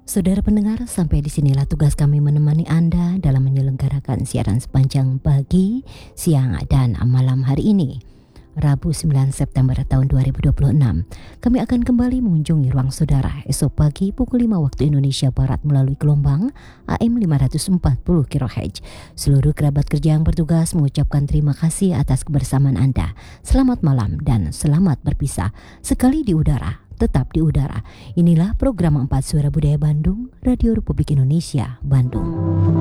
Saudara pendengar, sampai di sinilah tugas kami menemani Anda dalam menyelenggarakan siaran sepanjang pagi, siang, dan malam hari ini. Rabu 9 September tahun 2026. Kami akan kembali mengunjungi ruang saudara esok pagi pukul 5 waktu Indonesia Barat melalui gelombang AM 540 kHz. Seluruh kerabat kerja yang bertugas mengucapkan terima kasih atas kebersamaan Anda. Selamat malam dan selamat berpisah. Sekali di udara, tetap di udara. Inilah program 4 Suara Budaya Bandung, Radio Republik Indonesia, Bandung.